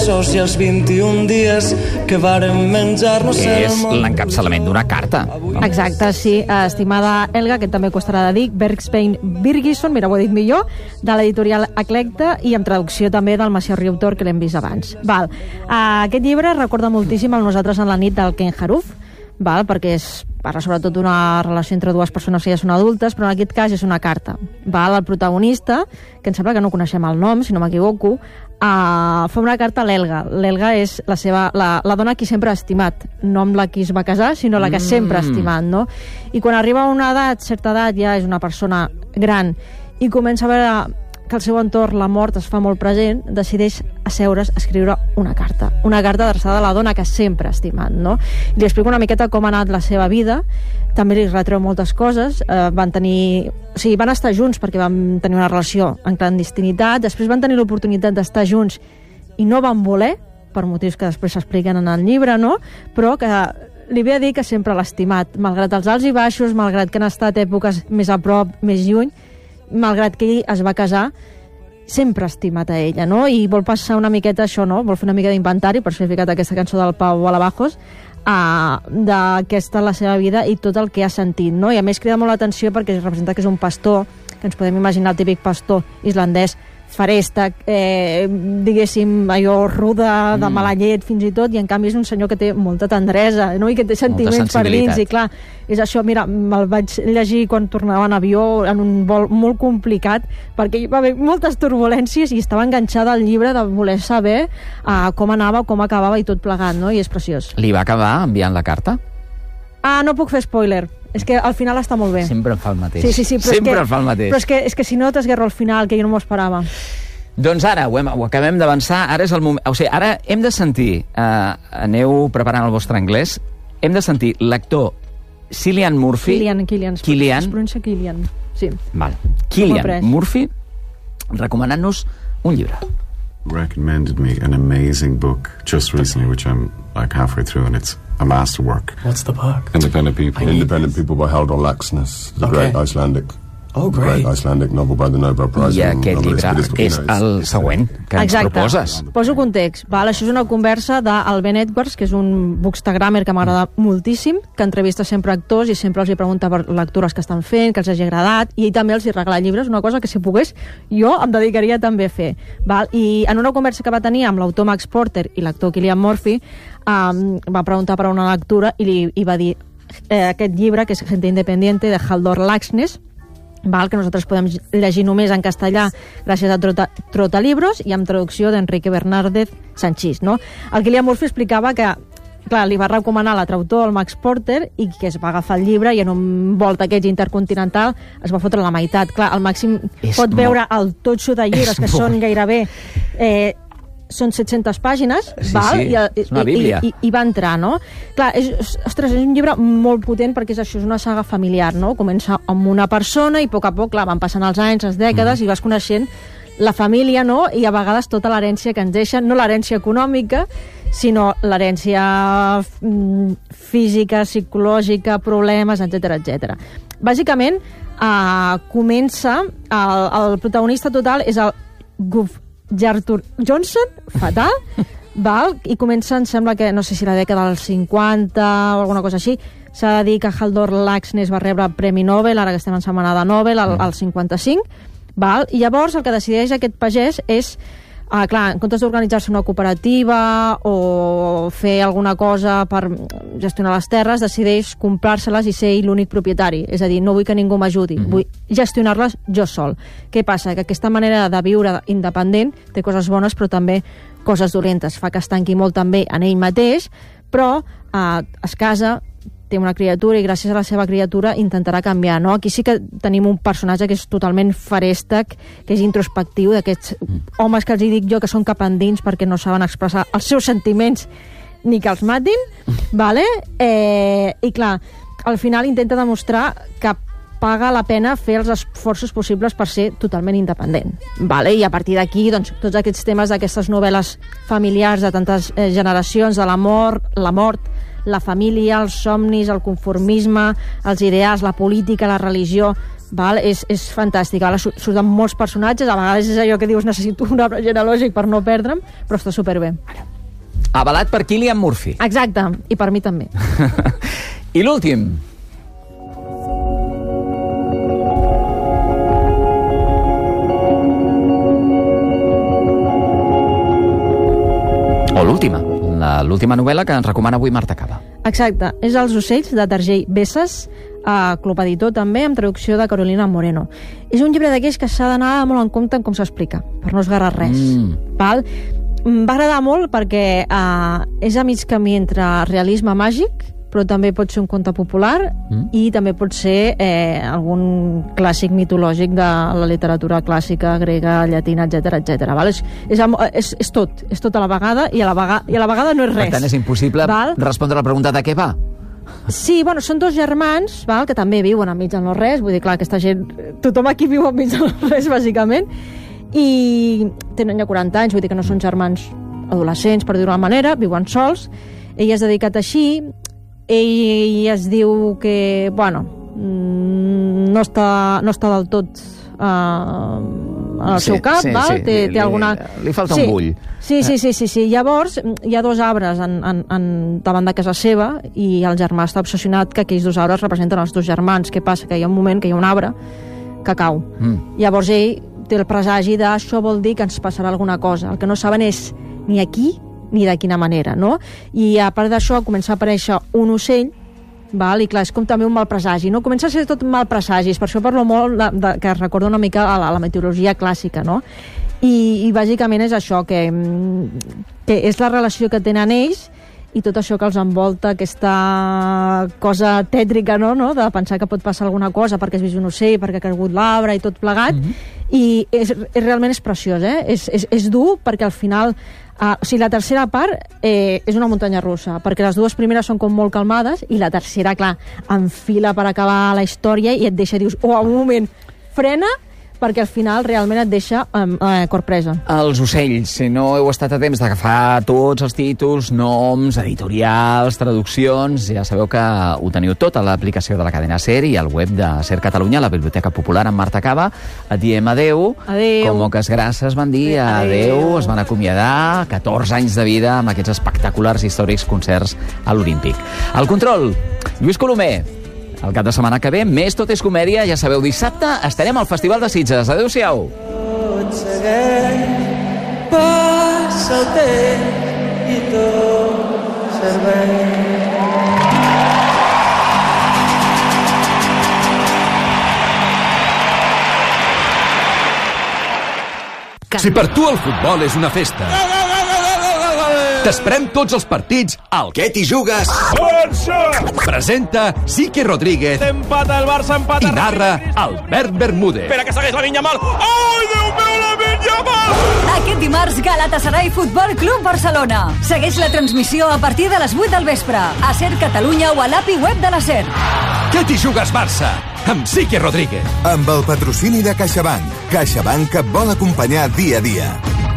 besos i els 21 dies que vàrem menjar-nos el És món. l'encapçalament d'una carta. No? Exacte, sí. Estimada Elga, que també costarà de dir, Bergspein Birgisson, mira, ho he dit millor, de l'editorial Eclecta i amb traducció també del Macià Riautor, que l'hem vist abans. Val. Aquest llibre recorda moltíssim el Nosaltres en la nit del Ken Haruf, val? Perquè parla sobretot d'una relació entre dues persones que ja són adultes, però en aquest cas és una carta. Val? El protagonista, que em sembla que no coneixem el nom, si no m'equivoco, fa una carta a l'Elga. L'Elga és la dona qui sempre ha estimat, no amb la qui es va casar, sinó la que sempre ha estimat, no? I quan arriba a una edat, certa edat, ja és una persona gran i comença a veure que al seu entorn la mort es fa molt present, decideix asseure's a escriure una carta adreçada a la dona que sempre ha estimat, no? I li explico una miqueta com ha anat la seva vida, també li retreu moltes coses, van estar junts perquè van tenir una relació en clandestinitat, després van tenir l'oportunitat d'estar junts i no van voler, per motius que després s'expliquen en el llibre, no? Però que li ve a dir que sempre l'ha estimat, malgrat els alts i baixos, malgrat que han estat èpoques més a prop, més lluny, malgrat que ell es va casar, sempre ha estimat a ella, no? I vol passar una miqueta això, no? Vol fer una mica d'inventari, per això he ficat aquesta cançó del Pau Alabajos, d'aquesta la seva vida i tot el que ha sentit, no? I a més crida molt l'atenció perquè es representa que és un pastor, que ens podem imaginar el típic pastor islandès, farèstec, diguéssim, allò ruda, de mala llet, fins i tot, i en canvi és un senyor que té molta tendresa, no? I que té sentiments per dins, i clar, és això, mira, me'l vaig llegir quan tornava en avió, en un vol molt complicat, perquè hi va haver moltes turbulències i estava enganxada al llibre de voler saber com anava, com acabava i tot plegat, no? I és preciós. Li va acabar enviant la carta? No puc fer spoiler. És que al final està molt bé. Sempre em fa el mateix. Sí, però sempre em fa el mateix. Però és que si no t'esguerro al final, que jo no m'ho esperava. Doncs ara, ho acabem d'avançar, ara és el moment... O sigui, ara hem de sentir, aneu preparant el vostre anglès, hem de sentir l'actor Cillian Murphy... Cillian. Es pronuncia Cillian, sí. Vale. Cillian Murphy, recomanant-nos un llibre. Recommended me an amazing book just recently, which I'm like halfway through, and it's a masterwork. What's the book? Independent People. Independent People by Haldor Laxness. The great Icelandic. Oh, great. Great Icelandic novel by the Nobel Prize. I aquest llibre és el següent que ens proposes. Poso context. Això és una conversa del Ben Edwards, que és un bookstagrammer que m'agrada moltíssim, que entrevista sempre actors i sempre els pregunta per lectures que estan fent, que els hagi agradat, i ell també els regala llibres, una cosa que si pogués jo em dedicaria també a fer. I en una conversa que va tenir amb l'autor Max Porter i l'actor Cillian Murphy, va preguntar per una lectura i va dir aquest llibre, que és Gente Independiente, de Haldor Laxness, que nosaltres podem llegir només en castellà gràcies a Trotalibros i amb traducció d'Enrique Bernárdez Sanchís, no? El Cillian Murphy explicava que li va recomanar a la traductor, el Max Porter, i que es va agafar el llibre i en un volt d'aquests intercontinental es va fotre la meitat. Clar, al màxim pot veure el totxo de llibres, que són gairebé... són 700 pàgines, és una bíblia. I va entrar, no? Clar, és un llibre molt potent perquè és una saga familiar, no? Comença amb una persona i a poc, clar, van passant els anys, les dècades, i vas coneixent la família, no? I a vegades tota l'herència que ens deixen, no l'herència econòmica, sinó l'herència física, psicològica, problemes, etc. Bàsicament, comença, el protagonista total és el Gertrude Johnson, fatal, i comença, em sembla que, no sé si la dècada dels 50 o alguna cosa així, s'ha de dir que Haldor Laxness va rebre el Premi Nobel, ara que estem en setmana de Nobel, al 55, i llavors el que decideix aquest pagès és, clar, en comptes d'organitzar-se una cooperativa o fer alguna cosa per gestionar les terres, decideix comprar-se-les i ser ell l'únic propietari. És a dir, no vull que ningú m'ajudi, vull gestionar-les jo sol. Què passa? Que aquesta manera de viure independent té coses bones però també coses dolentes. Fa que es tanqui molt també en ell mateix, però es casa, té una criatura i gràcies a la seva criatura intentarà canviar, no? Aquí sí que tenim un personatge que és totalment farèstec, que és introspectiu, d'aquests homes que els dic jo que són cap endins perquè no saben expressar els seus sentiments ni que els matin, i clar, al final intenta demostrar que paga la pena fer els esforços possibles per ser totalment independent. I a partir d'aquí, doncs, tots aquests temes d'aquestes novel·les familiars de tantes generacions, de la mort, la família, els somnis, el conformisme, els ideals, la política, la religió, Val? És fantàstic. Ara surten molts personatges, a vegades és allò que dius necessito un arbre genealògic per no perdre'm, però està superbé. Avalat per Cillian Murphy. Exacte, i per mi també. I l'últim. O l'última novel·la que ens recomana avui Marta Caba. Exacte, és Els ocells, de Targey Bessas, Club Editor també, amb traducció de Carolina Moreno. És un llibre d'aquells que s'ha d'anar molt en compte amb com s'explica, per no esgarrar res. Val? Va agradar molt perquè és a mig camí entre realisme màgic, però també pot ser un conte popular i també pot ser algun clàssic mitològic de la literatura clàssica, grega, llatina, etc. Val? És tot a la vegada i a la vegada no és res. Per tant, és impossible respondre a la pregunta de què va. Sí, bueno, són dos germans, val, que també viuen enmig del no-res, vull dir, clar, aquesta gent, tothom aquí viu enmig del no-res, bàsicament, i tenen ja 40 anys, vull dir que no són germans adolescents, per dir-ho d'una manera, viuen sols, ell es dedicat així, ell es diu que, bueno, no està del tot al seu cap, val? Té alguna... Li falta un bull. Sí. Llavors, hi ha dos arbres davant de casa seva i el germà està obsessionat que aquells dos arbres representen els dos germans. Què passa? Que hi ha un moment que hi ha un arbre que cau. Llavors ell té el presagi d'això vol dir que ens passarà alguna cosa. El que no saben és ni aquí ni de quina manera, no? I a part d'això comença a aparèixer un ocell, val? I clar, és com també un mal presagi, no? Comença a ser tot mal presagis, per això parlo molt que es recorda una mica a la meteorologia clàssica, no? I bàsicament és això, que és la relació que tenen ells i tot això que els envolta, aquesta cosa tètrica, no? De pensar que pot passar alguna cosa perquè has vist un ocell, perquè ha caigut l'arbre i tot plegat, i realment és preciós, és dur perquè al final o sigui, la tercera part és una muntanya russa, perquè les dues primeres són com molt calmades i la tercera, clar, enfila per acabar la història i et deixa, dius, un moment, frena, perquè al final realment et deixa corpresa. Els ocells, si no heu estat a temps d'agafar tots els títols, noms, editorials, traduccions, ja sabeu que ho teniu tot a l'aplicació de la cadena SER i al web de SER Catalunya, la Biblioteca Popular amb Marta Caba. Et diem adeu. Adeu. Com que gràcies van dir adeu, es van acomiadar 14 anys de vida amb aquests espectaculars històrics concerts a l'Olímpic. Al control, Lluís Colomer. El cap de setmana que ve, més Tot és comèdia. Ja sabeu, dissabte estarem al Festival de Sitges. Adéu-siau. Tot segueix, passa el temps i tot serveix. Si per tu el futbol és una festa, t'esperem tots els partits al Què t'hi jugues? Presenta Sique Rodríguez. Empata el Barça, empata. I narra Albert Bermúdez. Espera que segueix la Vinya Mal. Ai, Déu meu, la Vinya Mal! Aquest dimarts, Galatasaray Futbol Club Barcelona. Segueix la transmissió a partir de les 8 del vespre. A SER Catalunya o a l'API web de la SER. Què t'hi jugues, Barça? Amb Sique Rodríguez. Amb el patrocini de CaixaBank. CaixaBank que et vol acompanyar dia a dia.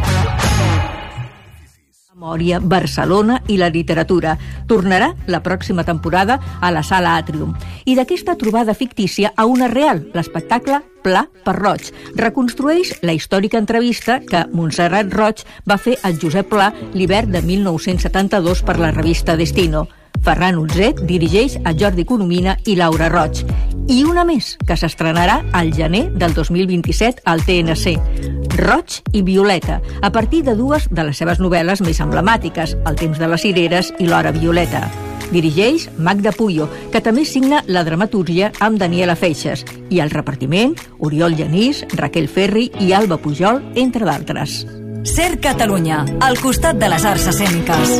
Memòria, Barcelona i la literatura. Tornarà la pròxima temporada a la Sala Àtrium. I d'aquesta trobada fictícia a una real, l'espectacle Pla per Roig. Reconstrueix la històrica entrevista que Montserrat Roig va fer al Josep Pla l'hivern de 1972 per la revista Destino. Ferran Utzet dirigeix a Jordi Coromina i Laura Roig. I una més, que s'estrenarà al gener del 2027 al TNC. Roig i Violeta, a partir de dues de les seves novel·les més emblemàtiques, El temps de les cireres i L'hora violeta. Dirigeix Magda Puyo, que també signa la dramatúrgia amb Daniela Feixes, i el repartiment, Oriol Genís, Raquel Ferri i Alba Pujol, entre d'altres. SER Catalunya, al costat de les arts escèniques.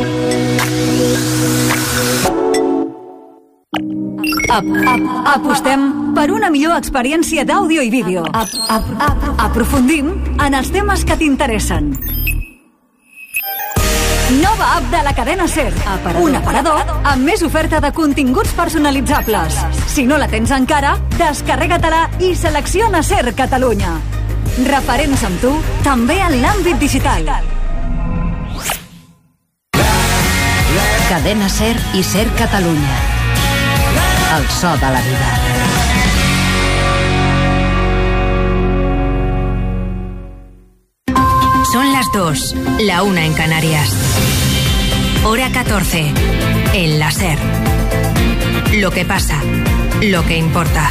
Apostem per una millor experiència d'àudio i vídeo. Aprofundim en els temes que t'interessen. Nova app de la cadena SER. Un aparador amb més oferta de continguts personalitzables. Si no la tens encara, descarrega-te-la i selecciona SER Catalunya. Referents amb tu, també en l'àmbit digital. Cadena SER i SER Catalunya. El so de la vida. las 2, la 1 en Canarias. Hora 14, en la SER. Lo que pasa, lo que importa.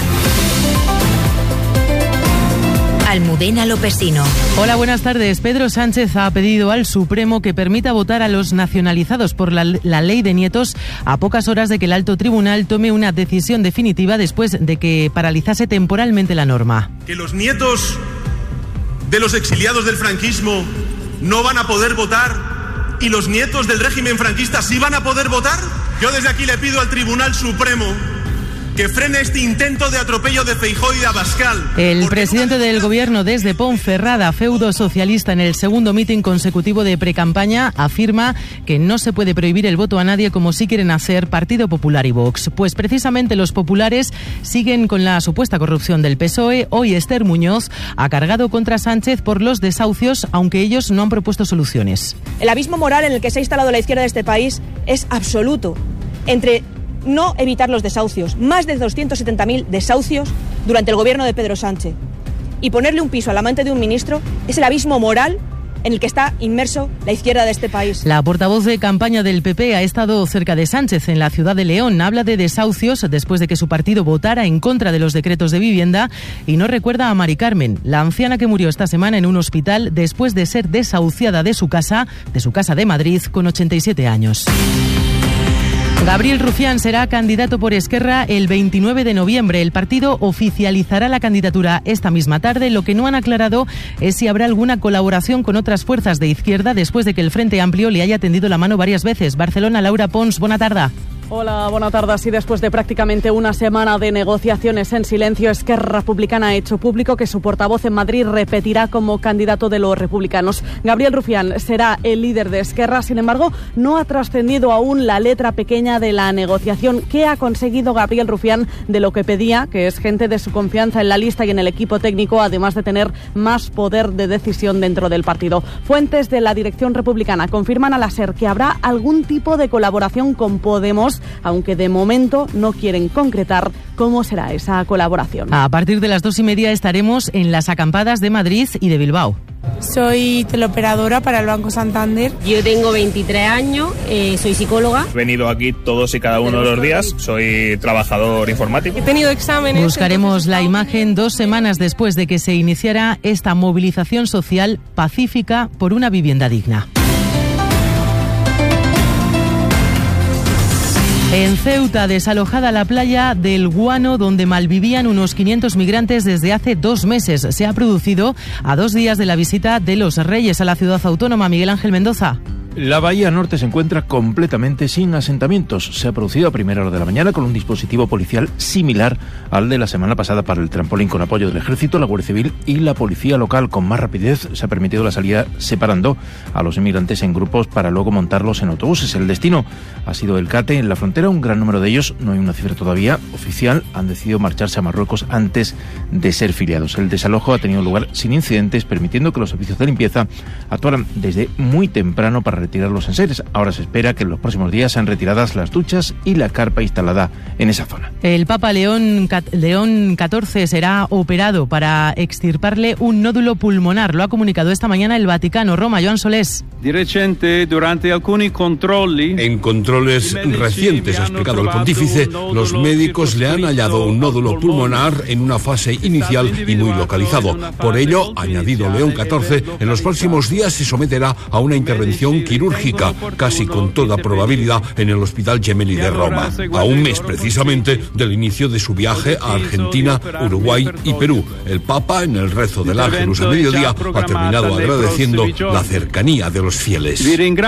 Almudena Lopesino. Hola, buenas tardes. Pedro Sánchez ha pedido al Supremo que permita votar a los nacionalizados por la ley de nietos a pocas horas de que el alto tribunal tome una decisión definitiva después de que paralizase temporalmente la norma. Que los nietos de los exiliados del franquismo no van a poder votar y los nietos del régimen franquista sí van a poder votar. Yo desde aquí le pido al Tribunal Supremo que frene este intento de atropello de Feijóo y de Abascal. El presidente del gobierno desde Ponferrada, feudo socialista, en el segundo mitin consecutivo de precampaña, afirma que no se puede prohibir el voto a nadie como sí quieren hacer Partido Popular y Vox. Pues precisamente los populares siguen con la supuesta corrupción del PSOE. Hoy Esther Muñoz ha cargado contra Sánchez por los desahucios, aunque ellos no han propuesto soluciones. El abismo moral en el que se ha instalado la izquierda de este país es absoluto. Entre no evitar los desahucios, más de 270.000 desahucios durante el gobierno de Pedro Sánchez, y ponerle un piso al amante de un ministro, es el abismo moral en el que está inmerso la izquierda de este país. La portavoz de campaña del PP ha estado cerca de Sánchez en la ciudad de León. Habla de desahucios después de que su partido votara en contra de los decretos de vivienda y no recuerda a Mari Carmen, la anciana que murió esta semana en un hospital después de ser desahuciada de su casa de Madrid, con 87 años. Gabriel Rufián será candidato por Esquerra el 29 de noviembre. El partido oficializará la candidatura esta misma tarde. Lo que no han aclarado es si habrá alguna colaboración con otras fuerzas de izquierda después de que el Frente Amplio le haya tendido la mano varias veces. Barcelona, Laura Pons, buena tarde. Hola, buenas tardes. Y después de prácticamente una semana de negociaciones en silencio, Esquerra Republicana ha hecho público que su portavoz en Madrid repetirá como candidato de los republicanos. Gabriel Rufián será el líder de Esquerra. Sin embargo, no ha trascendido aún la letra pequeña de la negociación. ¿Qué ha conseguido Gabriel Rufián de lo que pedía, que es gente de su confianza en la lista y en el equipo técnico, además de tener más poder de decisión dentro del partido? Fuentes de la dirección republicana confirman a la SER que habrá algún tipo de colaboración con Podemos, aunque de momento no quieren concretar cómo será esa colaboración. A partir de las 2:30 estaremos en las acampadas de Madrid y de Bilbao. Soy teleoperadora para el Banco Santander. Yo tengo 23 años, soy psicóloga. He venido aquí todos y cada uno de los días, soy trabajador informático. He tenido exámenes. Buscaremos la imagen 2 semanas después de que se iniciara esta movilización social pacífica por una vivienda digna. En Ceuta, desalojada la playa del Guano, donde malvivían unos 500 migrantes desde hace 2 meses. Se ha producido a 2 días de la visita de los Reyes a la ciudad autónoma. Miguel Ángel Mendoza. La bahía norte se encuentra completamente sin asentamientos. Se ha producido a primera hora de la mañana con un dispositivo policial similar al de la semana pasada para el trampolín, con apoyo del Ejército, la Guardia Civil y la Policía Local. Con más rapidez se ha permitido la salida separando a los inmigrantes en grupos para luego montarlos en autobuses. El destino ha sido el Cate. En la frontera, un gran número de ellos, no hay una cifra todavía oficial, han decidido marcharse a Marruecos antes de ser filiados. El desalojo ha tenido lugar sin incidentes, permitiendo que los servicios de limpieza actuaran desde muy temprano para retirar los enseres. Ahora se espera que en los próximos días sean retiradas las duchas y la carpa instalada en esa zona. El Papa León XIV será operado para extirparle un nódulo pulmonar. Lo ha comunicado esta mañana el Vaticano. Roma, Joan Solés. En controles recientes, ha explicado el pontífice, los médicos le han hallado un nódulo pulmonar en una fase inicial y muy localizado. Por ello, ha añadido León XIV, en los próximos días se someterá a una intervención quirúrgica, casi con toda probabilidad en el Hospital Gemelli de Roma, a un mes precisamente del inicio de su viaje a Argentina, Uruguay y Perú. El Papa, en el rezo del Ángelus a mediodía, ha terminado agradeciendo la cercanía de los fieles.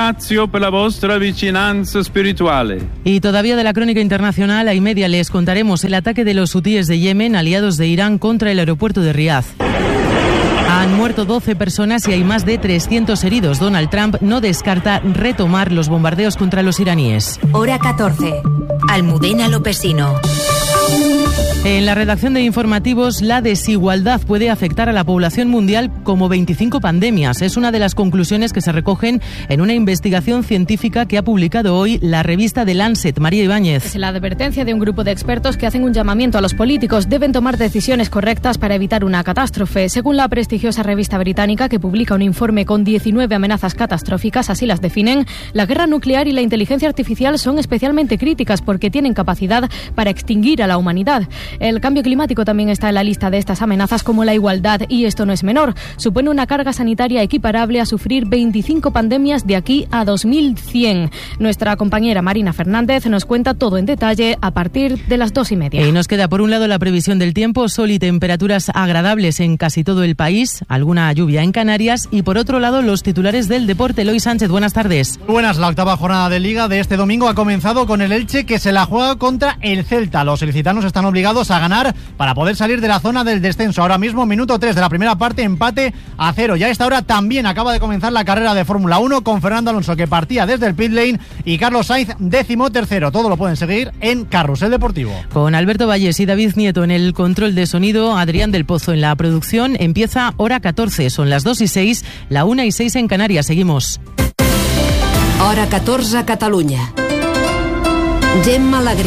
Y todavía de la crónica internacional, a y media les contaremos el ataque de los hutíes de Yemen, aliados de Irán, contra el aeropuerto de Riad. Han muerto 12 personas y hay más de 300 heridos. Donald Trump no descarta retomar los bombardeos contra los iraníes. Hora 14. Almudena Lopesino. En la redacción de informativos, la desigualdad puede afectar a la población mundial como 25 pandemias. Es una de las conclusiones que se recogen en una investigación científica que ha publicado hoy la revista The Lancet. María Ibáñez. Es la advertencia de un grupo de expertos que hacen un llamamiento a los políticos. Deben tomar decisiones correctas para evitar una catástrofe. Según la prestigiosa revista británica, que publica un informe con 19 amenazas catastróficas, así las definen, la guerra nuclear y la inteligencia artificial son especialmente críticas porque tienen capacidad para extinguir a la humanidad. El cambio climático también está en la lista de estas amenazas, como la igualdad, y esto no es menor. Supone una carga sanitaria equiparable a sufrir 25 pandemias de aquí a 2100. Nuestra compañera Marina Fernández nos cuenta todo en detalle a partir de las 2:30. Y nos queda por un lado la previsión del tiempo, sol y temperaturas agradables en casi todo el país, alguna lluvia en Canarias, y por otro lado los titulares del deporte. Eloy Sánchez, buenas tardes. Buenas, la octava jornada de Liga de este domingo ha comenzado con el Elche, que se la juega contra el Celta. Los ilicitanos están obligados a ganar para poder salir de la zona del descenso. Ahora mismo, minuto 3 de la primera parte, empate a 0. Ya a esta hora también acaba de comenzar la carrera de Fórmula 1 con Fernando Alonso, que partía desde el pit lane, y Carlos Sainz, 13º. Todo lo pueden seguir en Carrusel Deportivo. Con Alberto Valles y David Nieto en el control de sonido, Adrián del Pozo en la producción. Empieza hora 14. Son las 2:06, la 1:06 en Canarias. Seguimos. Hora 14 a Catalunya. Gemma Alegrí.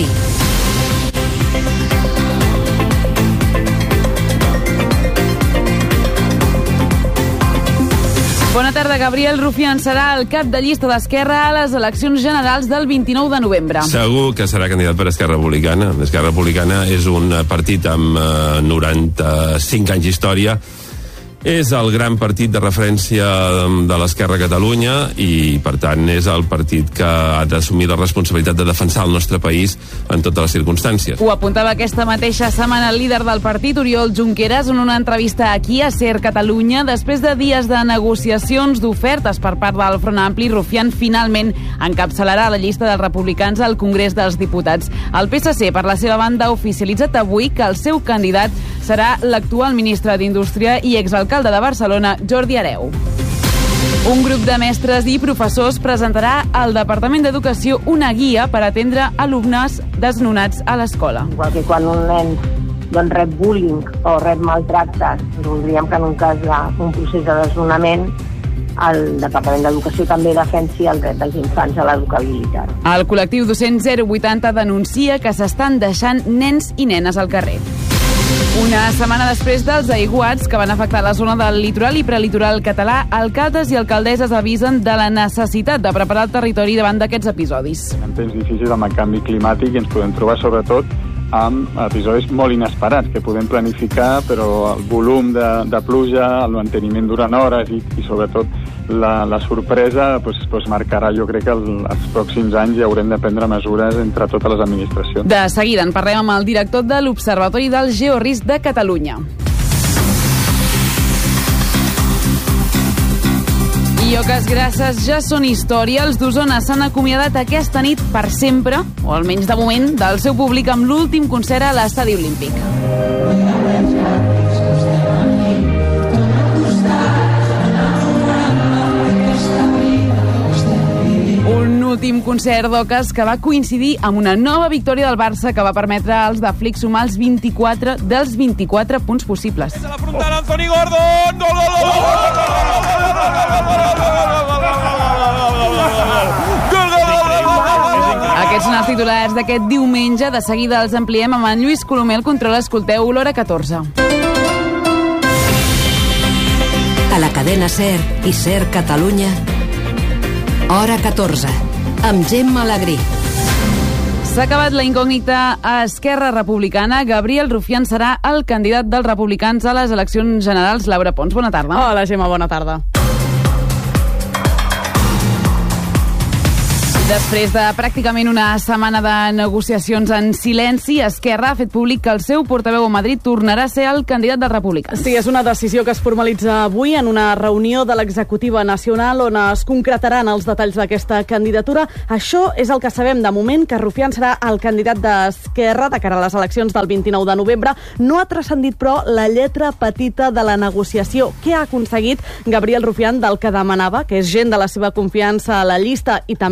Bona tarda. Gabriel Rufián serà el cap de llista d'Esquerra a les eleccions generals del 29 de novembre. Segur que serà candidat per Esquerra Republicana. Esquerra Republicana és un partit amb 95 anys d'història. És el gran partit de referència de l'Esquerra a Catalunya i, per tant, és el partit que ha d'assumir la responsabilitat de defensar el nostre país en totes les circumstàncies. Ho apuntava aquesta mateixa setmana el líder del partit, Oriol Junqueras, en una entrevista aquí a SER Catalunya. Després de dies de negociacions d'ofertes per part del Front Ampli, Rufián finalment encapçalarà la llista dels republicans al Congrés dels Diputats. El PSC, per la seva banda, ha oficialitzat avui que el seu candidat serà l'actual ministre d'Indústria i exalcalde de Barcelona, Jordi Hereu. Un grup de mestres i professors presentarà al Departament d'Educació una guia per atendre alumnes desnonats a l'escola. Igual que quan un nen rep bullying o rep maltractes, voldríem que en un cas d'un procés de desnonament el Departament d'Educació també defensi el dret dels infants a l'educabilitat. El col·lectiu docent 080 denuncia que s'estan deixant nens i nenes al carrer. Una setmana després dels aiguats que van afectar la zona del litoral i prelitoral català, alcaldes i alcaldesses avisen de la necessitat de preparar el territori davant d'aquests episodis. En temps difícils amb el canvi climàtic i ens podem trobar sobretot amb episodis molt inesperats que podem planificar, però el volum de pluja, el manteniment durant hores i sobretot la sorpresa marcarà. Jo crec que els pròxims anys ja haurem de prendre mesures entre totes les administracions. De seguida en parlem amb el director de l'Observatori del Georisc de Catalunya. I Oques Grasses ja són història. Els d'Osona s'han acomiadat aquesta nit per sempre, o almenys de moment, del seu públic amb l'últim concert a l'Estadi Olímpic. Un últim concert d'Oques que va coincidir amb una nova victòria del Barça que va permetre als de Flick sumar els 24 dels 24 punts possibles. Anthony Gordon! Aquests són els titulars d'aquest diumenge. De seguida els ampliem amb en Lluís Colomer. El control, escolteu l'hora 14. A la cadena SER i SER Catalunya, hora 14, amb Gemma Alegrí. S'ha acabat la incògnita a Esquerra Republicana. Gabriel Rufián serà el candidat dels republicans a les eleccions generals. Laura Pons, bona tarda. Hola, Gemma, bona tarda. Després de pràcticament una setmana de negociacions en silenci, Esquerra ha fet públic que el seu portaveu a Madrid tornarà a ser el candidat dels republicans. Sí, és una decisió que es formalitza avui en una reunió de l'executiva nacional on es concretaran els detalls d'aquesta candidatura. Això és el que sabem de moment, que Rufián serà el candidat d'Esquerra de cara a les eleccions del 29 de novembre. No ha transcendit, però, la lletra petita de la negociació. Què ha aconseguit Gabriel Rufián del que demanava, que és gent de la seva confiança a la llista i també a l'equip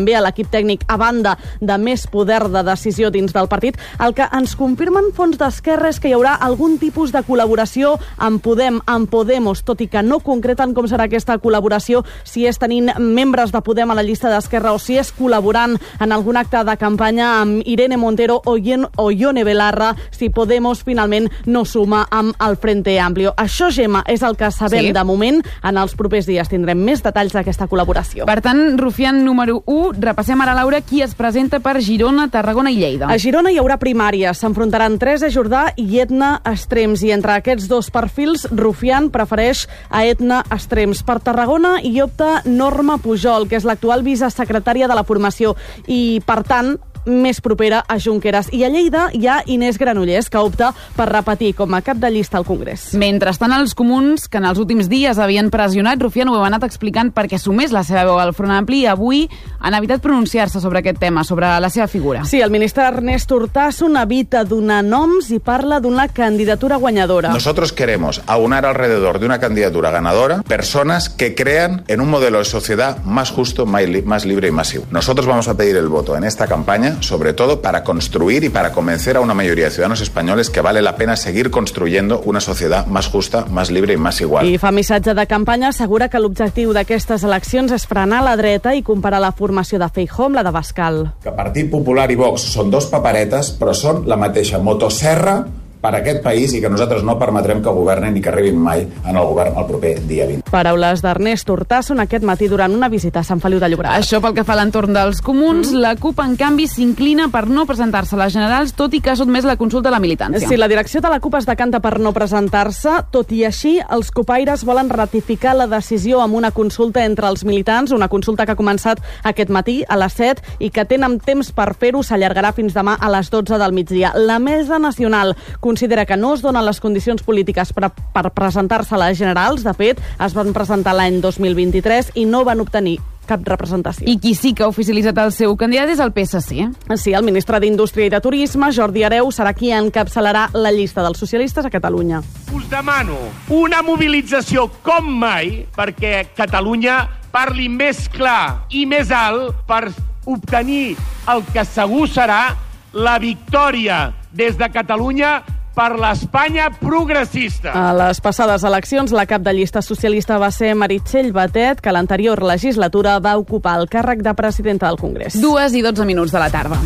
l'equip tècnic a banda de més poder de decisió dins del partit. El que ens confirmen fons d'Esquerra és que hi haurà algun tipus de col·laboració amb Podem, amb Podemos, tot i que no concreten com serà aquesta col·laboració, si és tenint membres de Podem a la llista d'Esquerra o si és col·laborant en algun acte de campanya amb Irene Montero o Ione Belarra, si Podemos finalment no suma amb el Frente Amplio. Això, Gemma, és el que sabem de moment. En els propers dies tindrem més detalls d'aquesta col·laboració. Per tant, rufián número 1, repassem ara, Laura, qui es presenta per Girona, Tarragona i Lleida. A Girona hi haurà primàries. S'enfrontaran Teresa Jordà i Edna Estrems, i entre aquests dos perfils, Rufián prefereix a Edna Estrems. Per Tarragona hi opta Norma Pujol, que és l'actual vicesecretària de la formació i, per tant, més propera a Junqueras. I a Lleida hi ha Inés Granollers, que opta per repetir com a cap de llista al Congrés. Mentrestant, els comuns, que en els últims dies havien pressionat, Rufián ho ha anat explicant perquè sumés la seva veu al Front Ampli, i avui han evitat pronunciar-se sobre aquest tema, sobre la seva figura. Sí, el ministre Ernest Urtasun evita donar noms i parla d'una candidatura guanyadora. Nosotros queremos aunar alrededor de una candidatura ganadora personas que crean en un modelo de sociedad más justo, más libre y más seguro. Nosotros vamos a pedir el voto en esta campaña sobre todo para construir y para convencer a una mayoría de ciudadanos españoles que vale la pena seguir construyendo una sociedad más justa, más libre y más igual. I fa missatge de campanya, assegura que l'objectiu d'aquestes eleccions és frenar la dreta i comparar la formació de Feijóo amb la d'Abascal. Que Partit Popular i Vox són dos paperetes, però són la mateixa motosserra per a aquest país i que nosaltres no permetrem que governen ni que arribin mai en el govern el proper dia 20. Paraules d'Ernest Urtasun aquest matí durant una visita a Sant Feliu de Llobregat. Això pel que fa a l'entorn dels comuns. La CUP, en canvi, s'inclina per no presentar-se a les generals, tot i que ha sotmès la consulta a la militància. Sí, la direcció de la CUP es decanta per no presentar-se, tot i així els copaires volen ratificar la decisió amb una consulta entre els militants, una consulta que ha començat aquest matí a les 7 i que tenen temps per fer-ho, s'allargarà fins demà a les 12 del migdia. La Mesa Nacional considera que no es donen les condicions polítiques per presentar-se a les generals. De fet, es van presentar l'any 2023 i no van obtenir cap representació. I qui sí que ha oficialitzat el seu candidat és el PSC. Sí, el ministre d'Indústria i de Turisme, Jordi Hereu, serà qui encapçalarà la llista dels socialistes a Catalunya. Us demano una mobilització com mai perquè Catalunya parli més clar i més alt per obtenir el que segur serà la victòria des de Catalunya per l'Espanya progressista. A les passades eleccions, la cap de llista socialista va ser Meritxell Batet, que a l'anterior legislatura va ocupar el càrrec de presidenta del Congrés. 2:12 de la tarda.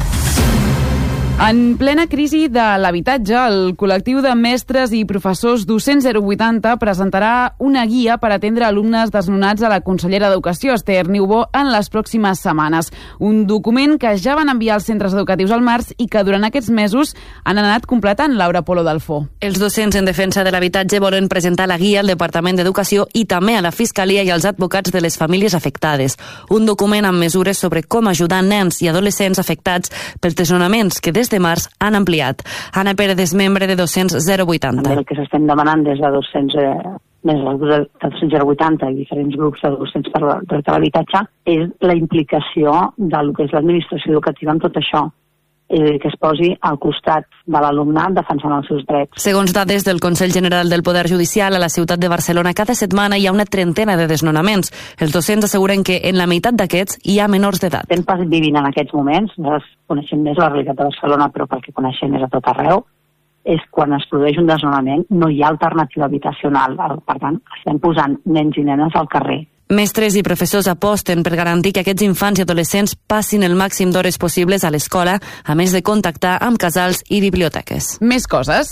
En plena crisi de l'habitatge, el col·lectiu de mestres i professors docents 080 presentarà una guia per atendre alumnes desnonats a la consellera d'Educació, Esther Niubó, en les pròximes setmanes. Un document que ja van enviar als centres educatius al març i que durant aquests mesos han anat completant. Laura Polo Dalfó. Els docents en defensa de l'habitatge volen presentar la guia al Departament d'Educació i també a la Fiscalia i als advocats de les famílies afectades. Un document amb mesures sobre com ajudar nens i adolescents afectats pels desnonaments que des de març han ampliat. Anna Pérez és membre de Docents 080. També el que s'estem demanant des de docents, des del grup de Docents 080 i diferents grups de docents per dret a l'habitatge és la implicació del que és l'administració educativa en tot això. Que es posi al costat de l'alumnat defensant els seus drets. Segons dades del Consell General del Poder Judicial, a la ciutat de Barcelona cada setmana hi ha una trentena de desnonaments. Els docents asseguren que en la meitat d'aquests hi ha menors d'edat. Estem vivint en aquests moments, nosaltres coneixem més la realitat de Barcelona, però pel que coneixem és a tot arreu, és quan es produeix un desnonament, no hi ha alternativa habitacional. Per tant, estem posant nens i nenes al carrer. Mestres i professors aposten per garantir que aquests infants i adolescents passin el màxim d'hores possibles a l'escola, a més de contactar amb casals i biblioteques. Més coses.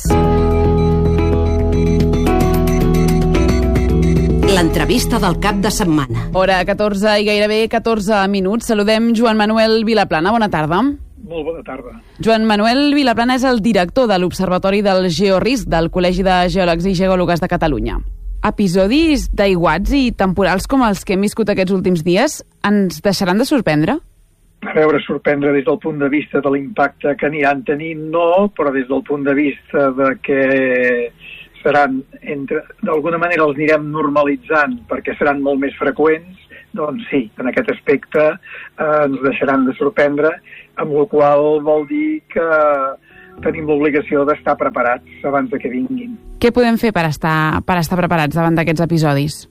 L'entrevista del cap de setmana. Hora 14 i gairebé 14 minuts. Saludem Joan Manuel Vilaplana. Bona tarda. Molt bona tarda. Joan Manuel Vilaplana és el director de l'Observatori del Georisc del Col·legi de Geòlegs i Geòlogues de Catalunya. Episodis d'aiguats i temporals com els que hem viscut aquests últims dies ens deixaran de sorprendre? A veure, sorprendre des del punt de vista de l'impacte que aniran tenint, no, però des del punt de vista de que seran, d'alguna manera els anirem normalitzant perquè seran molt més freqüents, doncs sí, en aquest aspecte ens deixaran de sorprendre, amb la qual vol dir que tenim l'obligació d'estar preparats abans de que vinguin. Què podem fer per estar preparats davant d'aquests episodis?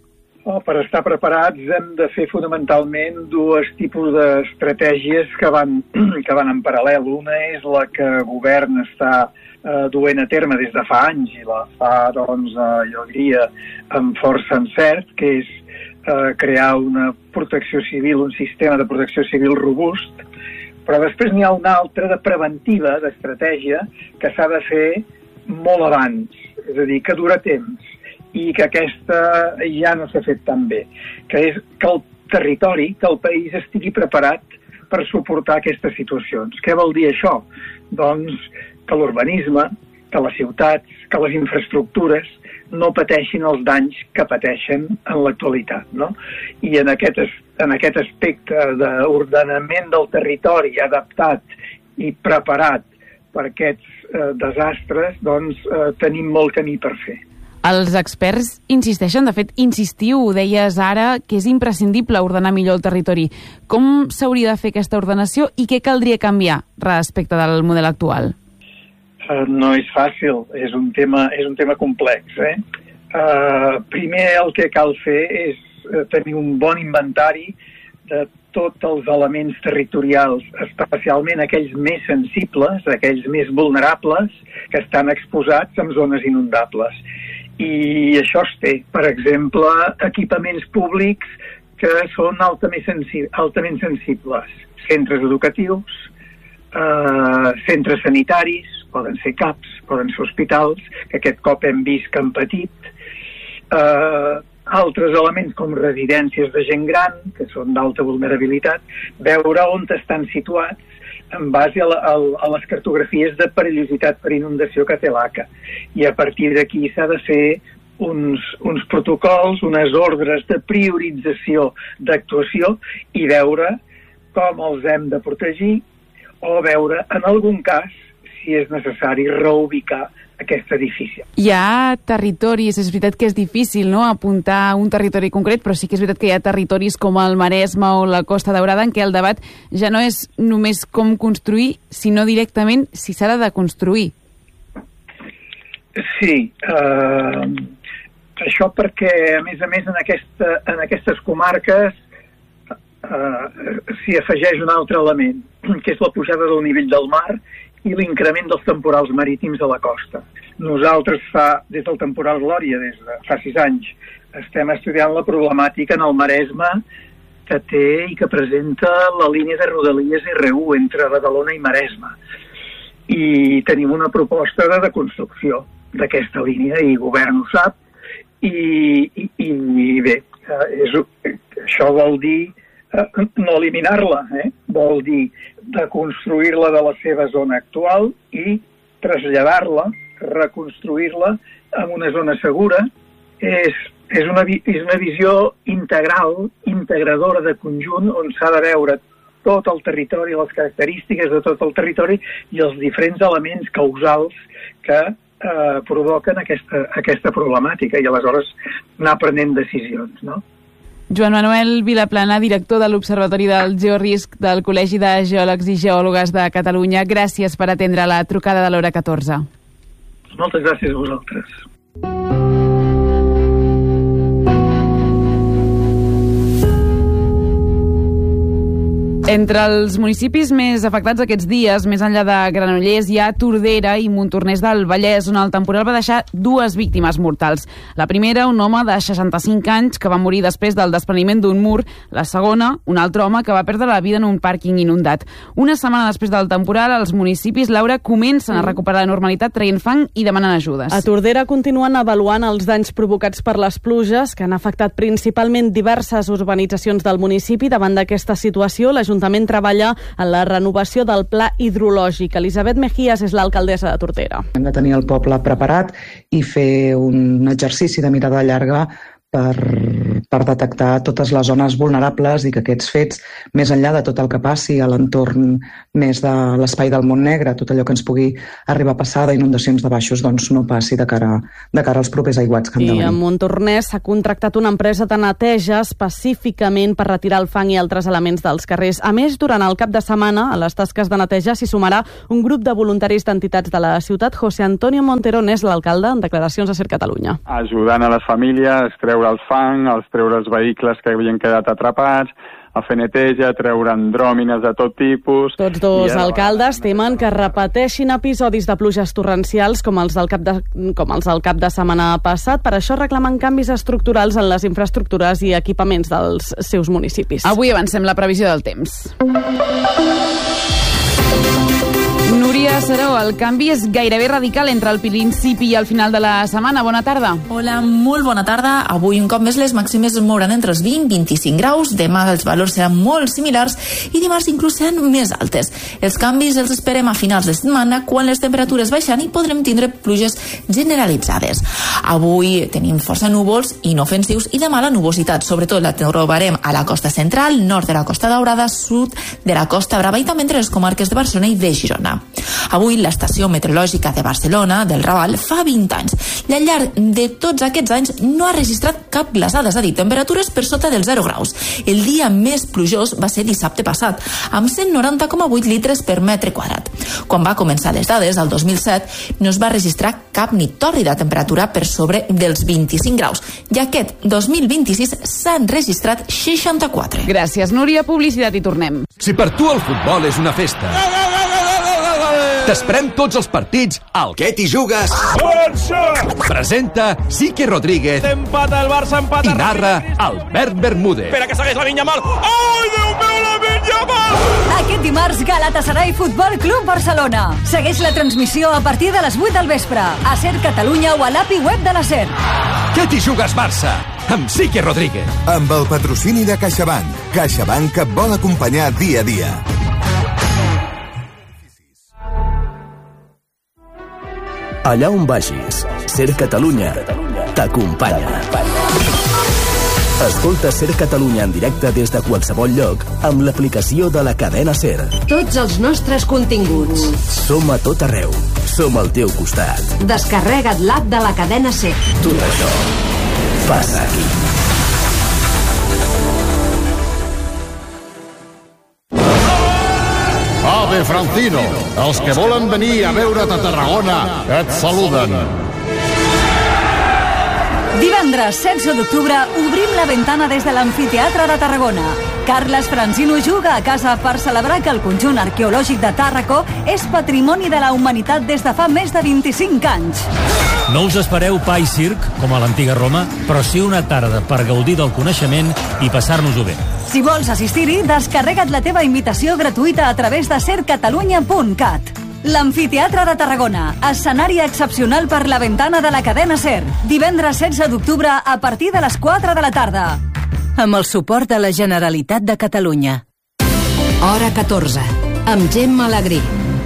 Per estar preparats hem de fer fonamentalment dos tipus d'estratègies que van en paral·lel. Una és la que el govern està duent a terme des de fa anys i la fa, jo diria, amb força encert, que és crear una protecció civil, un sistema de protecció civil robust, però després n'hi ha una altra de preventiva, d'estratègia, que s'ha de fer molt abans, és a dir, que dura temps, i que aquesta ja no s'ha fet tan bé, que és que el territori, que el país estigui preparat per suportar aquestes situacions. Què vol dir això? Doncs que l'urbanisme, que les ciutats, que les infraestructures no pateixin els danys que pateixen en l'actualitat, no? I en aquest aspecte d'ordenament del territori adaptat i preparat per aquests desastres, doncs tenim molt camí per fer. Els experts insisteixen, de fet, insistiu, ho deies ara, que és imprescindible ordenar millor el territori. Com s'hauria de fer aquesta ordenació i què caldria canviar respecte del model actual? No és fàcil, és un tema complex. Primer el que cal fer és tenir un bon inventari de tots els elements territorials, especialment aquells més sensibles, aquells més vulnerables, que estan exposats en zones inundables. I això es té, per exemple, equipaments públics que són altament sensibles. Centres educatius, centres sanitaris, poden ser CAPs, poden ser hospitals, que aquest cop hem vist que han patit. Altres elements com residències de gent gran, que són d'alta vulnerabilitat, veure on estan situats en base a les cartografies de perillositat per inundació que té l'ACA. I a partir d'aquí s'ha de fer uns protocols, unes ordres de priorització d'actuació i veure com els hem de protegir o veure, en algun cas, si és necessari reubicar aquest edifici. Hi ha territoris, és veritat que és difícil, no?, apuntar un territori concret, però sí que és veritat que hi ha territoris com el Maresme o la Costa Daurada en què el debat ja no és només com construir, sinó directament si s'ha de construir. Sí, això perquè, a més, en aquestes comarques s'hi afegeix un altre element, que és la pujada del nivell del mar i l'increment dels temporals marítims a la costa. Nosaltres des del temporal Glòria, des de fa 6 anys, estem estudiant la problemàtica en el Maresme que té i que presenta la línia de Rodalies R1 entre Badalona i Maresme. I tenim una proposta de construcció d'aquesta línia i el govern ho sap i bé, això vol dir no eliminar-la, vol dir de construir-la de la seva zona actual i traslladar-la, reconstruir-la en una zona segura. És una visió integral, integradora de conjunt, on s'ha de veure tot el territori, les característiques de tot el territori i els diferents elements causals que provoquen aquesta problemàtica i aleshores anar prenent decisions, no? Joan Manuel Vilaplana, director de l'Observatori del Georisc del Col·legi de Geòlegs i Geòlogues de Catalunya, gràcies per atendre la trucada de l'Hora 14. Moltes gràcies a vosaltres. Entre els municipis més afectats aquests dies, més enllà de Granollers, hi ha Tordera i Montornès del Vallès, on el temporal va deixar 2 víctimes mortals. La primera, un home de 65 anys que va morir després del despreniment d'un mur. La segona, un altre home que va perdre la vida en un pàrquing inundat. Una setmana després del temporal, els municipis, Laura, comencen a recuperar la normalitat traient fang i demanant ajudes. A Tordera continuen avaluant els danys provocats per les pluges que han afectat principalment diverses urbanitzacions del municipi. Davant d'aquesta situació, l'Ajuntament treballa en la renovació del pla hidrològic. Elisabet Mejías és l'alcaldessa de Tordera. Hem de tenir el poble preparat i fer un exercici de mirada llarga per detectar totes les zones vulnerables i que aquests fets, més enllà de tot el que passi a l'entorn més de l'espai del Montnegre, tot allò que ens pugui arribar a passar d'inundacions de baixos, doncs no passi de cara als propers aiguats que han de venir. I a Montornès s'ha contractat una empresa de neteja específicament per retirar el fang i altres elements dels carrers. A més, durant el cap de setmana, a les tasques de neteja s'hi sumarà un grup de voluntaris d'entitats de la ciutat. José Antonio Monterón és l'alcalde en declaracions a Ser Catalunya. Ajudant a les famílies, treure treure el fang, treure els vehicles que havien quedat atrapats, a fer neteja, treure andròmines de tot tipus... Tots dos alcaldes temen que repeteixin episodis de pluges torrencials com els del cap de setmana passat. Per això reclamen canvis estructurals en les infraestructures i equipaments dels seus municipis. Avui avancem la previsió del temps. Núria Seró, el canvi és gairebé radical entre el principi i el final de la setmana. Bona tarda. Hola, molt bona tarda. Avui un cop més les màximes es mouran entre els 20 i 25 graus. Demà els valors seran molt similars i dimarts inclús seran més altes. Els canvis els esperem a finals de setmana quan les temperatures baixan i podrem tindre pluges generalitzades. Avui tenim força núvols inofensius i demà la nubositat sobretot la trobarem a la costa central, nord de la Costa Daurada, sud de la Costa Brava i també entre les comarques de Barcelona i de Girona. Avui l'estació meteorològica de Barcelona, del Raval, fa 20 anys i al llarg de tots aquests anys no ha registrat cap glaçada, és a dir, temperatures per sota dels 0 graus. El dia més plujós va ser dissabte passat, amb 190,8 litres per metre quadrat. Quan va començar les dades, el 2007, no es va registrar cap ni tòrrida temperatura per sobre dels 25 graus, i aquest 2026 s'han registrat 64. Gràcies, Núria. Publicitat i tornem. Si per tu el futbol és una festa, t'esperem tots els partits al Què t'hi jugues. Presenta Sique Rodríguez. Empata el Barça, empata. I narra Albert Bermúdez. Espera que segueix la Vinya Mal. Ai, Déu meu, la Vinya Mal! Aquest dimarts, Galatasaray Futbol Club Barcelona. Segueix la transmissió a partir de les 8 del vespre. A SER Catalunya o a l'API web de la SER. Què t'hi jugues, Barça? Amb Sique Rodríguez. Amb el patrocini de CaixaBank. CaixaBank que et vol acompanyar dia a dia. Allà on vagis, SER Catalunya t'acompanya. Escolta SER Catalunya en directe des de qualsevol lloc amb l'aplicació de la cadena SER. Tots els nostres continguts. Som a tot arreu. Som al teu costat. Descarrega't l'app de la cadena SER. Tot això passa aquí. Ave Francino, els que volen venir a veure't a Tarragona et saluden. Divendres 16 d'octubre obrim la ventana des de l'Amfiteatre de Tarragona. Carles Francino juga a casa per celebrar que el conjunt arqueològic de Tàrraco és patrimoni de la humanitat des de fa més de 25 anys. No us espereu pa i circ, com a l'antiga Roma, però sí una tarda per gaudir del coneixement i passar-nos-ho bé. Si vols assistir-hi, descarrega't la teva invitació gratuïta a través de sercatalunya.cat. L'Amfiteatre de Tarragona, escenari excepcional per la ventana de la cadena SER. Divendres 16 d'octubre a partir de les 4 de la tarda. Amb el suport de la Generalitat de Catalunya. Hora 14, amb Gemma Alegrí.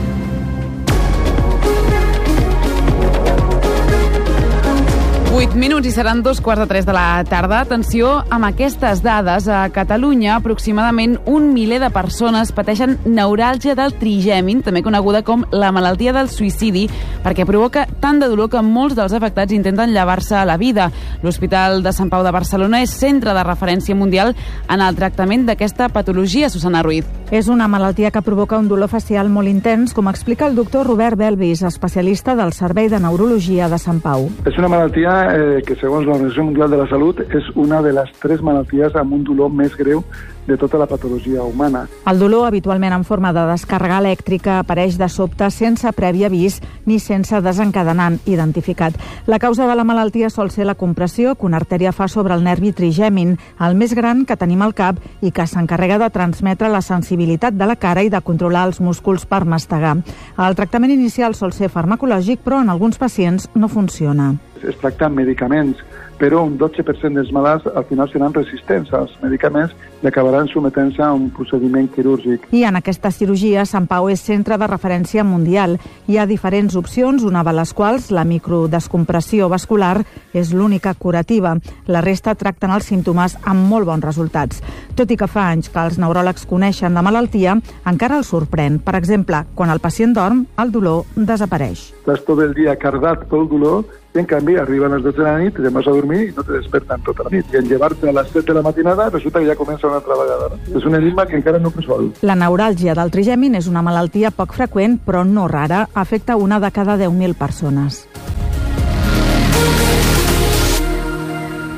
8 minuts i seran 2:15 de la tarda. Atenció, amb aquestes dades, a Catalunya aproximadament 1 miler de persones pateixen neuràlgia del trigèmin, també coneguda com la malaltia del suïcidi, perquè provoca tant de dolor que molts dels afectats intenten llevar-se a la vida. L'Hospital de Sant Pau de Barcelona és centre de referència mundial en el tractament d'aquesta patologia. Susana Ruiz. És una malaltia que provoca un dolor facial molt intens, com explica el doctor Robert Belvis, especialista del Servei de Neurologia de Sant Pau. És una malaltia que, segons l'Organització Mundial de la Salut, és una de les 3 malalties amb un dolor més greu de tota la patologia humana. El dolor, habitualment en forma de descàrrega elèctrica, apareix de sobte sense previ avís ni sense desencadenant identificat. La causa de la malaltia sol ser la compressió que una artèria fa sobre el nervi trigèmin, el més gran que tenim al cap i que s'encarrega de transmetre la sensibilitat de la cara i de controlar els músculs per mastegar. El tractament inicial sol ser farmacològic, però en alguns pacients no funciona. Es tracta amb medicaments, però un 12% dels malalts al final seran resistents als medicaments i acabaran sometent-se a un procediment quirúrgic. I en aquesta cirurgia, Sant Pau és centre de referència mundial. Hi ha diferents opcions, una de les quals, la microdescompressió vascular, és l'única curativa. La resta tracten els símptomes amb molt bons resultats. Tot i que fa anys que els neuròlegs coneixen la malaltia, encara els sorprèn. Per exemple, quan el pacient dorm, el dolor desapareix. Estàs tot el dia cardat pel dolor i en canvi arriben les 12 de la nit, te'n vas a dormir i no te desperten tota la nit. I en llevar-te a les 7 de la matinada resulta que ja comença una altra vegada. No? És un enigma que encara no resol. La neuràlgia del trigèmin és una malaltia poc freqüent, però no rara. Afecta una de cada 10.000 persones.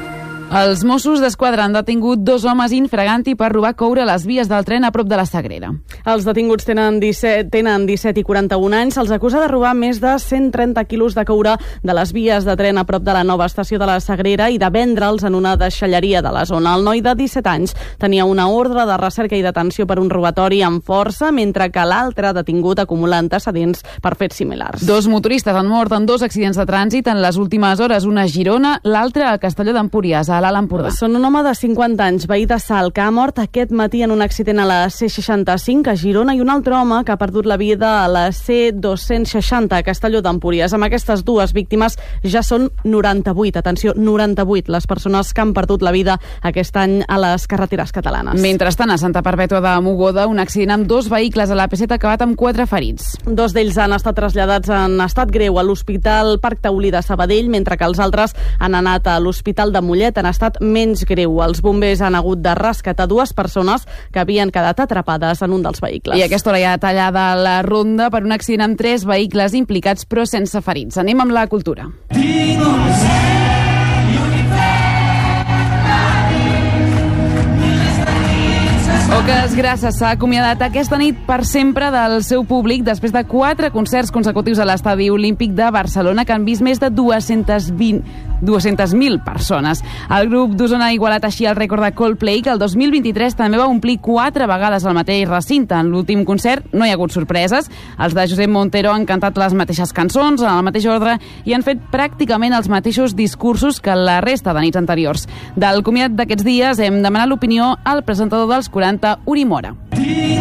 Els Mossos d'Esquadra han detingut 2 homes infraganti per robar coure a les vies del tren a prop de la Sagrera. Els detinguts tenen 17 i 41 anys. Se'ls acusa de robar més de 130 quilos de coure de les vies de tren a prop de la nova estació de la Sagrera i de vendre'ls en una deixalleria de la zona. El noi de 17 anys tenia una ordre de recerca i detenció per un robatori amb força, mentre que l'altre detingut acumula antecedents per fets similars. 2 motoristes han mort en 2 accidents de trànsit en les últimes hores, una a Girona, l'altra a Castelló d'Empúries, a l'Alt Empordà. Són un home de 50 anys, veí de Salt, que ha mort aquest matí en un accident a la C65 a Girona, i un altre home que ha perdut la vida a la C260 a Castelló d'Empúries. Amb aquestes 2 víctimes ja són 98, atenció, 98 les persones que han perdut la vida aquest any a les carreteres catalanes. Mentrestant, a Santa Perpètua de Mogoda, un accident amb 2 vehicles a l'AP7 ha acabat amb 4 ferits. 2 d'ells han estat traslladats en estat greu a l'Hospital Parc Taulí de Sabadell, mentre que els altres han anat a l'Hospital de Mollet en estat menys greu. Els bombers han hagut de rescatar 2 persones que havien quedat atrapades en un dels vehicles. I a aquesta hora ja tallada la ronda per un accident amb 3 vehicles implicats però sense ferits. Anem amb la cultura. Oques Grasses s'ha acomiadat aquesta nit per sempre del seu públic després de 4 concerts consecutius a l'Estadi Olímpic de Barcelona que han vist més de 200.000 persones. El grup d'Osona ha igualat així el rècord de Coldplay, que el 2023 també va omplir 4 vegades el mateix recinte. En l'últim concert no hi ha hagut sorpreses. Els de Josep Montero han cantat les mateixes cançons, en el mateix ordre, i han fet pràcticament els mateixos discursos que la resta de nits anteriors. Del comiat d'aquests dies hem demanat l'opinió al presentador dels 40, Uri Mora. Què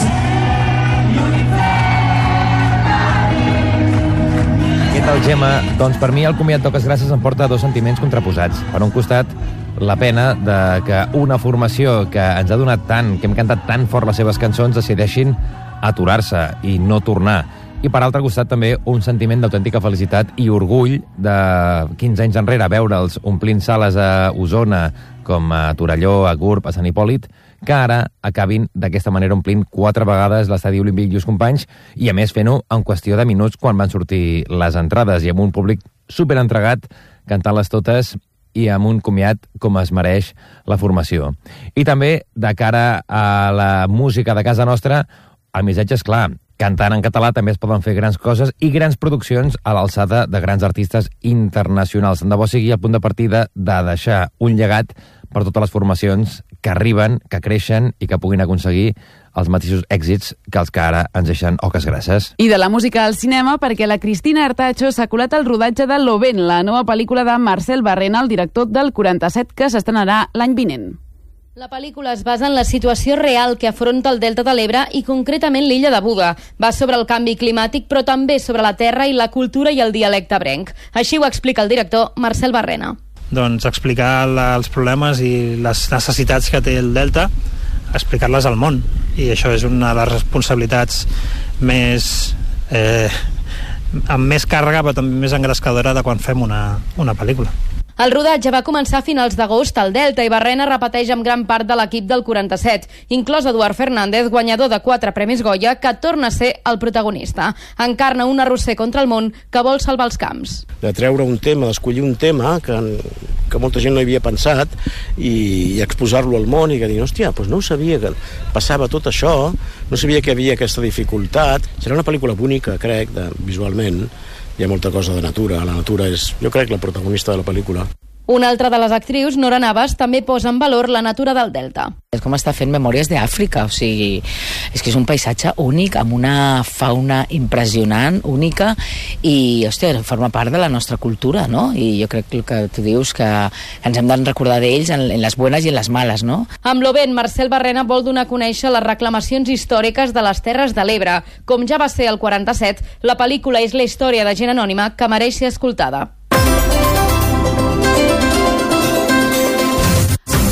tal, Gemma? Doncs per mi el comiat d'Oques Grasses em porta 2 sentiments contraposats. Per un costat, la pena de que una formació que ens ha donat tant, que hem cantat tan fort les seves cançons, decideixin aturar-se i no tornar. I per altre costat també un sentiment d'autèntica felicitat i orgull de 15 anys enrere veure'ls omplint sales a Osona, com a Torelló, a Gurb, a Sant Hipòlit, que ara acabin d'aquesta manera omplint 4 vegades l'Estadi Olímpic Lluís Companys, i a més fent-ho en qüestió de minuts quan van sortir les entrades, i amb un públic superentregat, cantant-les totes i amb un comiat com es mereix la formació. I també, de cara a la música de casa nostra, el missatge és clar. Cantant en català també es poden fer grans coses i grans produccions a l'alçada de grans artistes internacionals. Tant de bo sigui el punt de partida de deixar un llegat per totes les formacions que arriben, que creixen i que puguin aconseguir els mateixos èxits que els que ara ens deixen Oques Grasses. I de la música al cinema, perquè la Cristina Artacho s'ha colat al rodatge de Lovén, la nova pel·lícula de Marcel Barrena, el director del 47, que s'estrenarà l'any vinent. La pel·lícula es basa en la situació real que afronta el Delta de l'Ebre i concretament l'illa de Buda. Va sobre el canvi climàtic, però també sobre la terra i la cultura i el dialecte ebrenc. Així ho explica el director Marcel Barrena. Doncs explicar els problemes i les necessitats que té el Delta, explicar-les al món. I això és una de les responsabilitats més... amb més càrrega, però també més engrescadora de quan fem una pel·lícula. El rodatge va començar a finals d'agost al Delta i Barrena repeteix amb gran part de l'equip del 47, inclòs Eduard Fernández, guanyador de 4 Premis Goya, que torna a ser el protagonista. Encarna un arrosser contra el món que vol salvar els camps. De treure un tema, d'escollir un tema que molta gent no havia pensat i exposar-lo al món i que dir, hòstia, doncs no ho sabia que passava tot això, no sabia que hi havia aquesta dificultat. Serà una pel·lícula bonica, crec, visualment. Hi ha molta cosa de natura. La natura és, jo crec, la protagonista de la pel·lícula. Una altra de les actrius, Nora Navas, també posa en valor la natura del Delta. És com està fent Memòries d'Àfrica, o sigui, és que és un paisatge únic, amb una fauna impressionant, única, i, hòstia, forma part de la nostra cultura, no? I jo crec que tu dius que ens hem de recordar d'ells en les bones i en les males, no? Amb Lovén, Marcel Barrena vol donar a conèixer les reclamacions històriques de les Terres de l'Ebre. Com ja va ser el 47, la pel·lícula és la història de gent anònima que mereix ser escoltada.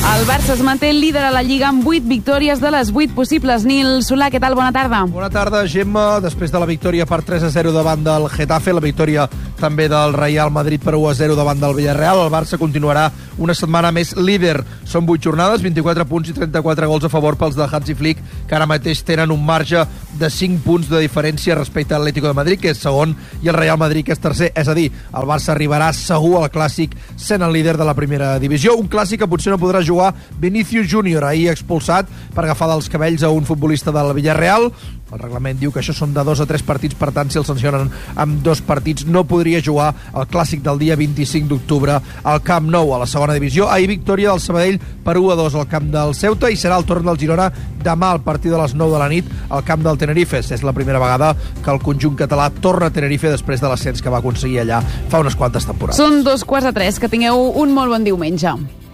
El Barça es manté líder a la Lliga amb 8 victòries de les 8 possibles. Nil Solà, què tal? Bona tarda. Bona tarda, Gemma. Després de la victòria per 3-0 davant del Getafe, la victòria també del Real Madrid per 1-0 davant del Villarreal, el Barça continuarà una setmana més líder. Són 8 jornades, 24 punts i 34 gols a favor pels de Hansi Flick, que ara mateix tenen un marge de 5 punts de diferència respecte a l'Atlético de Madrid, que és segon, i el Real Madrid, que és tercer. És a dir, el Barça arribarà segur al Clàssic sent el líder de la primera divisió. Un Clàssic que potser no podrà jugar Vinicius Júnior, ahir expulsat per agafar dels cabells a un futbolista del Villarreal. El reglament diu que això són de 2 a 3 partits, per tant, si el sancionen amb 2 partits, no podria jugar el Clàssic del dia 25 d'octubre al Camp Nou, a la segona divisió. Ahir victòria del Sabadell per 1-2 al camp del Ceuta, i serà el torn del Girona demà al partit de les 9 de la nit al camp del Tenerife. És la primera vegada que el conjunt català torna a Tenerife després de l'ascens que va aconseguir allà fa unes quantes temporades. Són 2:45, que tingueu un molt bon diumenge.